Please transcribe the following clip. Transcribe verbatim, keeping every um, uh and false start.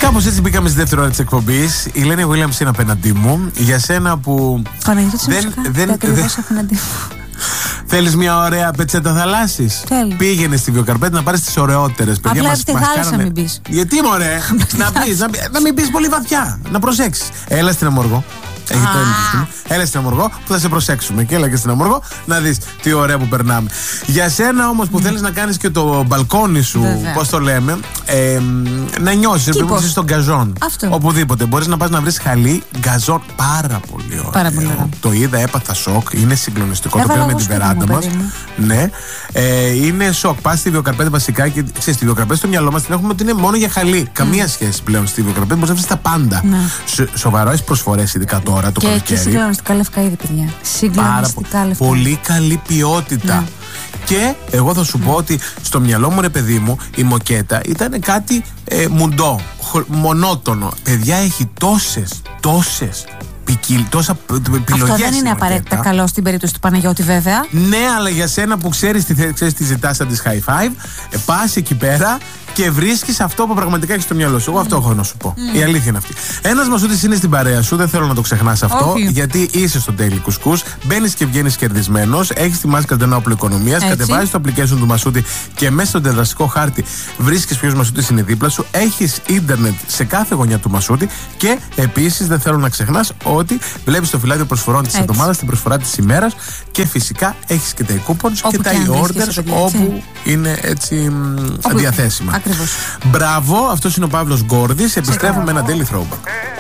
Κάπως έτσι μπήκαμε στη δεύτερη ώρα της εκπομπής. Η Λένη Williams είναι απέναντί μου. Για σένα που. Παναγιώτη δεν, δεν, δεν, δεν, απέναντί μου. Θέλεις μια ωραία πετσέτα θαλάσσης? Θέλω. Πήγαινε στη Βιοκαρπέτη να πάρεις τις ωραιότερες. Απλά Παιδιά, μας, στη μας θάλασσα κάνανε... μην πεις. Γιατί μωρέ? να, πεις, να, να μην πεις πολύ βαθιά. Να προσέξεις. Έλα στην Αμοργό. Έχει το έλεγχο. Έλα στην Αμοργό που θα σε προσέξουμε. Και έλα και στην Αμοργό να δεις τι ωραία που περνάμε. Για σένα όμως που mm. θέλεις να κάνεις και το μπαλκόνι σου, πώς το λέμε, ε, να νιώσεις επειδή είσαι στον γκαζόν. Αυτό. Οπουδήποτε. Μπορείς να πας να βρεις χαλί γκαζόν. Πάρα πολύ ωραίο. Πάρα πολύ ωραίο. Το είδα, έπαθα σοκ. Είναι συγκλονιστικό. Το πήραμε την περάντα μας. Ναι. Ε, είναι σοκ. Πας στη Βιοκαρπέτη βασικά και ξέρεις, στη Βιοκαρπέτη στο μυαλό μας την έχουμε ότι είναι μόνο για χαλί. Mm. Καμία σχέση πλέον στη Βιοκαρπέτη. Μπορείς να βρεις τα πάντα. Mm. Σοβαρές προσφορές ειδικά τώρα. Το και, και συγκλονιστικά λευκαίδη, παιδιά. Συγκλονιστικά λευκαίδη. Πολύ καλή ποιότητα. Ναι. Και εγώ θα σου ναι. πω ότι στο μυαλό μου, ρε παιδί μου, η μοκέτα ήταν κάτι ε, μουντό, μονότονο. Παιδιά, έχει τόσες, τόσες ποικίλ, τόσα επιλογές. Αυτό δεν είναι απαραίτητα καλό στην περίπτωση του Παναγιώτη, βέβαια. Ναι, αλλά για σένα που ξέρεις τι, ξέρεις τι ζητάς σαν της High Five, ε, πας εκεί πέρα και βρίσκεις αυτό που πραγματικά έχεις στο μυαλό σου. Εγώ mm. αυτό έχω να σου πω. Mm. Η αλήθεια είναι αυτή. Ένας Μασούτης είναι στην παρέα σου, δεν θέλω να το ξεχνάς αυτό, Όχι. γιατί είσαι στο Daily Κουσκούς, μπαίνεις και βγαίνεις κερδισμένος, έχεις τη μάσκα του ενόπλου οικονομίας, κατεβάζεις το application του Μασούτη και μέσα στον τεδραστικό χάρτη βρίσκεις ποιος Μασούτης είναι δίπλα σου, έχεις ίντερνετ σε κάθε γωνιά του Μασούτη και επίσης δεν θέλω να ξεχνάς ότι βλέπεις το φυλάδιο προσφορών της εβδομάδας, την προσφορά της ημέρας και φυσικά έχεις και τα e-coupons και τα e-orders όπου είναι έτσι διαθέσιμα. Ακριβώς. Μπράβο, αυτός είναι ο Παύλος Γκόρδης. Επιστρέφουμε με ένα Daily Throwback.